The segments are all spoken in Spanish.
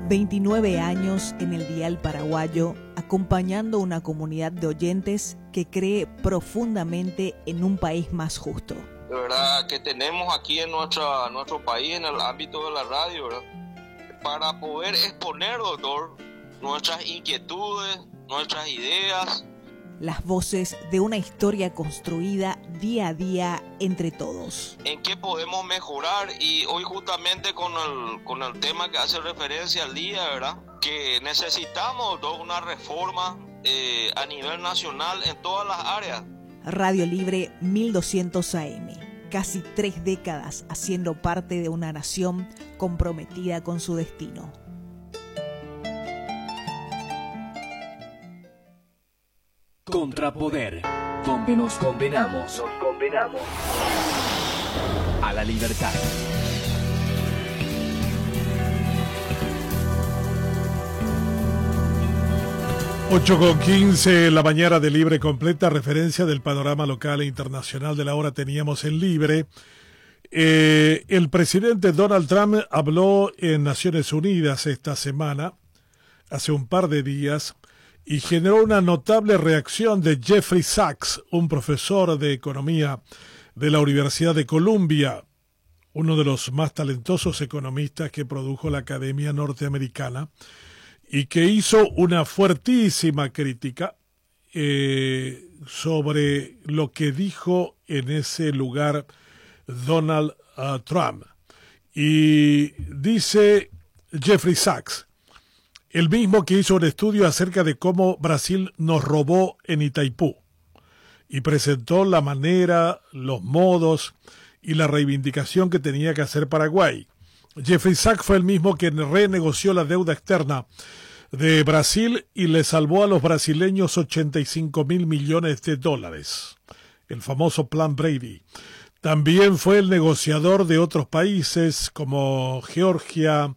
29 años en el dial paraguayo, acompañando una comunidad de oyentes que cree profundamente en un país más justo. De verdad que tenemos aquí en nuestro país, en el ámbito de la radio, ¿verdad?, para poder exponer, doctor, nuestras inquietudes, nuestras ideas. Las voces de una historia construida día a día entre todos. En qué podemos mejorar, y hoy justamente con el tema que hace referencia al día, ¿verdad?, que necesitamos una reforma a nivel nacional en todas las áreas. Radio Libre 1200 AM, casi 3 décadas haciendo parte de una nación comprometida con su destino. Contrapoder, donde nos condenamos a la libertad. Ocho con 15, la mañana de Libre completa, referencia del panorama local e internacional de la hora teníamos en Libre. El presidente Donald Trump habló en Naciones Unidas esta semana, hace un par de días, y generó una notable reacción de Jeffrey Sachs, un profesor de economía de la Universidad de Columbia, uno de los más talentosos economistas que produjo la Academia Norteamericana, y que hizo una fuertísima crítica sobre lo que dijo en ese lugar Donald Trump. Y dice Jeffrey Sachs, el mismo que hizo un estudio acerca de cómo Brasil nos robó en Itaipú, y presentó la manera, los modos y la reivindicación que tenía que hacer Paraguay. Jeffrey Sachs fue el mismo quien renegoció la deuda externa de Brasil y le salvó a los brasileños 85.000 millones de dólares, el famoso Plan Brady. También fue el negociador de otros países como Georgia,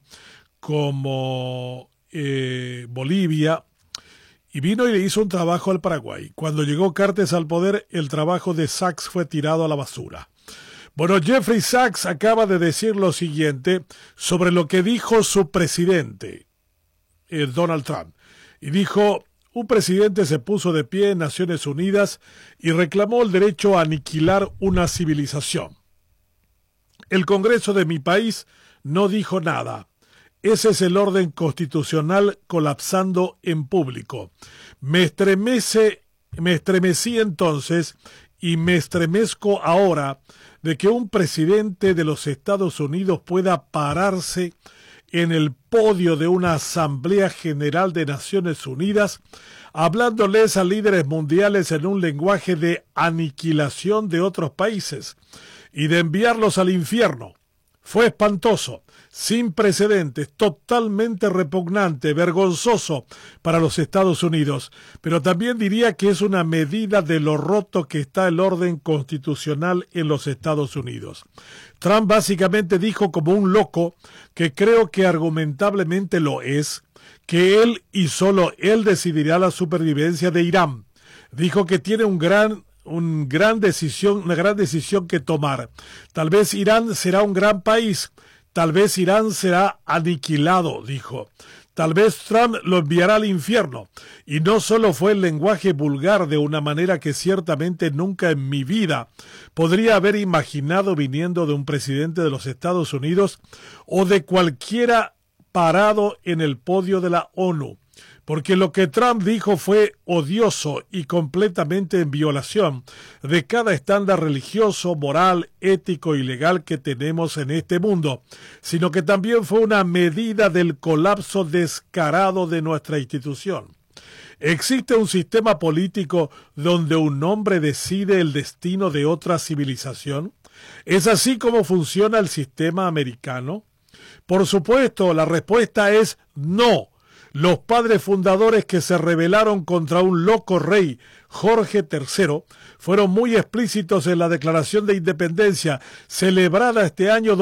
como Bolivia, y vino y le hizo un trabajo al Paraguay. Cuando llegó Cartes al poder, el trabajo de Sachs fue tirado a la basura. Bueno, Jeffrey Sachs acaba de decir lo siguiente sobre lo que dijo su presidente, Donald Trump. Y dijo, un presidente se puso de pie en Naciones Unidas y reclamó el derecho a aniquilar una civilización. El Congreso de mi país no dijo nada. Ese es el orden constitucional colapsando en público. Me estremecí entonces y me estremezco ahora de que un presidente de los Estados Unidos pueda pararse en el podio de una Asamblea General de Naciones Unidas hablándoles a líderes mundiales en un lenguaje de aniquilación de otros países y de enviarlos al infierno. Fue espantoso, sin precedentes, totalmente repugnante, vergonzoso para los Estados Unidos, pero también diría que es una medida de lo roto que está el orden constitucional en los Estados Unidos. Trump básicamente dijo como un loco, que creo que argumentablemente lo es, que él y solo él decidirá la supervivencia de Irán. Dijo que tiene una gran decisión que tomar. Tal vez Irán será un gran país, tal vez Irán será aniquilado, dijo. Tal vez Trump lo enviará al infierno. Y no solo fue el lenguaje vulgar de una manera que ciertamente nunca en mi vida podría haber imaginado viniendo de un presidente de los Estados Unidos o de cualquiera parado en el podio de la ONU. Porque lo que Trump dijo fue odioso y completamente en violación de cada estándar religioso, moral, ético y legal que tenemos en este mundo, sino que también fue una medida del colapso descarado de nuestra institución. ¿Existe un sistema político donde un hombre decide el destino de otra civilización? ¿Es así como funciona el sistema americano? Por supuesto, la respuesta es no. Los padres fundadores que se rebelaron contra un loco rey, Jorge III, fueron muy explícitos en la Declaración de Independencia, celebrada este año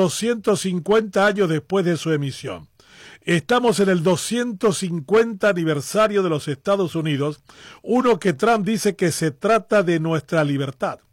250 años después de su emisión. Estamos en el 250 aniversario de los Estados Unidos, uno que Trump dice que se trata de nuestra libertad.